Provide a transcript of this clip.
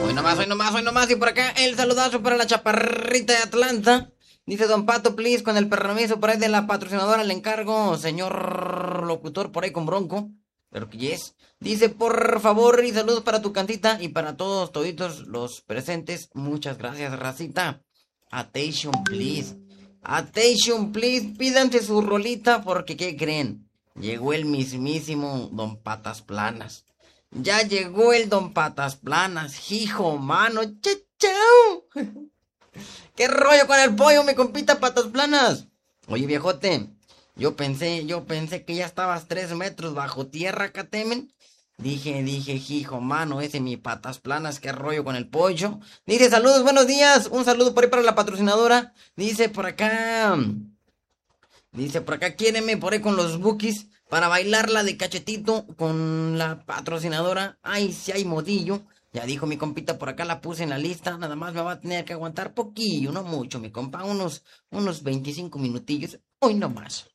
Hoy nomás, y por acá el saludazo para la chaparrita de Atlanta. Dice Don Pato, please, con el permiso por ahí de la patrocinadora, le encargo, señor locutor por ahí con bronco. Pero que yes. Dice, por favor, y saludos para tu cantita y para todos, toditos los presentes. Muchas gracias, racita. Attention, please. Attention, please. Pídanse su rolita porque, ¿qué creen? Llegó el mismísimo Don Patas Planas. Ya llegó el Don Patas Planas, hijo, mano, chao. ¿Qué rollo con el pollo, mi compita Patas Planas? Oye, viejote, yo pensé que ya estabas 3 metros bajo tierra, catemen. Dije, hijo, mano, ese mi Patas Planas, qué rollo con el pollo. Dice, saludos, buenos días, un saludo por ahí para la patrocinadora. Dice por acá, quiéreme por ahí con los bookies para bailarla de cachetito con la patrocinadora. Ay, si hay modillo. Ya dijo mi compita, por acá la puse en la lista. Nada más me va a tener que aguantar poquillo, no mucho, mi compa. Unos 25 minutillos. Hoy no más.